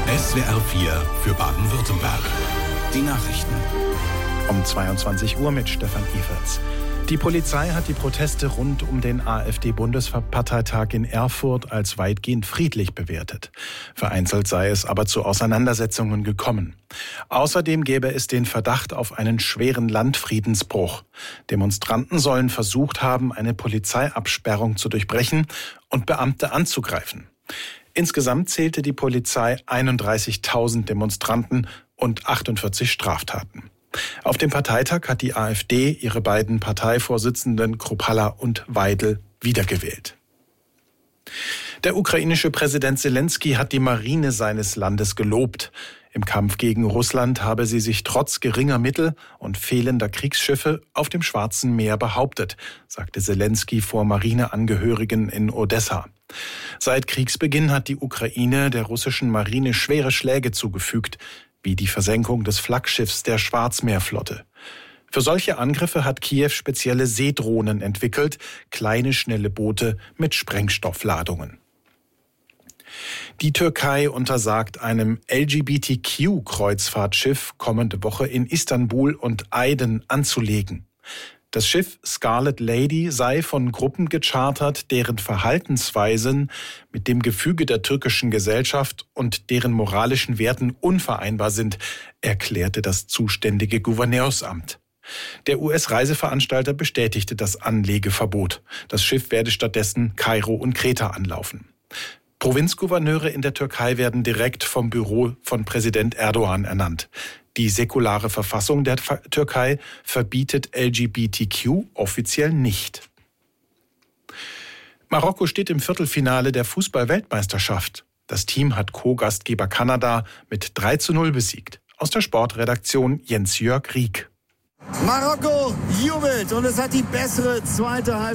SWR 4 für Baden-Württemberg. Die Nachrichten. Um 22 Uhr mit Stefan Everts. Die Polizei hat die Proteste rund um den AfD-Bundesparteitag in Erfurt als weitgehend friedlich bewertet. Vereinzelt sei es aber zu Auseinandersetzungen gekommen. Außerdem gäbe es den Verdacht auf einen schweren Landfriedensbruch. Demonstranten sollen versucht haben, eine Polizeiabsperrung zu durchbrechen und Beamte anzugreifen. Insgesamt zählte die Polizei 31.000 Demonstranten und 48 Straftaten. Auf dem Parteitag hat die AfD ihre beiden Parteivorsitzenden Kruppalla und Weidel wiedergewählt. Der ukrainische Präsident Selenskyj hat die Marine seines Landes gelobt. Im Kampf gegen Russland habe sie sich trotz geringer Mittel und fehlender Kriegsschiffe auf dem Schwarzen Meer behauptet, sagte Selenskyj vor Marineangehörigen in Odessa. Seit Kriegsbeginn hat die Ukraine der russischen Marine schwere Schläge zugefügt, wie die Versenkung des Flaggschiffs der Schwarzmeerflotte. Für solche Angriffe hat Kiew spezielle Seedrohnen entwickelt, kleine, schnelle Boote mit Sprengstoffladungen. Die Türkei untersagt einem LGBTQ-Kreuzfahrtschiff kommende Woche in Istanbul und Aydın anzulegen. Das Schiff Scarlet Lady sei von Gruppen gechartert, deren Verhaltensweisen mit dem Gefüge der türkischen Gesellschaft und deren moralischen Werten unvereinbar sind, erklärte das zuständige Gouverneursamt. Der US-Reiseveranstalter bestätigte das Anlegeverbot. Das Schiff werde stattdessen Kairo und Kreta anlaufen. Provinzgouverneure in der Türkei werden direkt vom Büro von Präsident Erdogan ernannt. Die säkulare Verfassung der Türkei verbietet LGBTQ offiziell nicht. Marokko steht im Viertelfinale der Fußball-Weltmeisterschaft. Das Team hat Co-Gastgeber Kanada mit 3:0 besiegt. Aus der Sportredaktion Jens-Jörg Rieck. Marokko jubelt und es hat die bessere zweite Halbzeit.